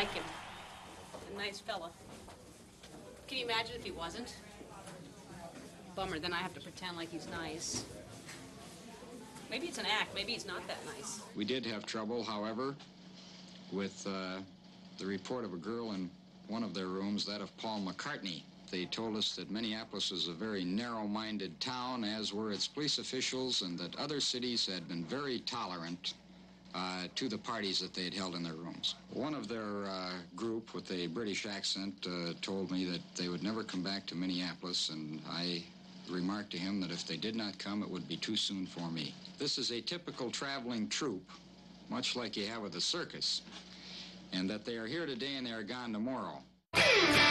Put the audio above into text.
like him. A nice fella. Can you imagine if he wasn't? Bummer, then I have to pretend like he's nice. Maybe it's an act. Maybe he's not that nice. We did have trouble, however, with the report of a girl in one of their rooms, that of Paul McCartney. They told us that Minneapolis was a very narrow-minded town, as were its police officials, and that other cities had been very tolerant to the parties that they had held in their rooms. One of their group with a British accent told me that they would never come back to Minneapolis, and I remarked to him that if they did not come, it would be too soon for me. This is a typical traveling troupe, much like you have with a circus, and that they are here today and they are gone tomorrow.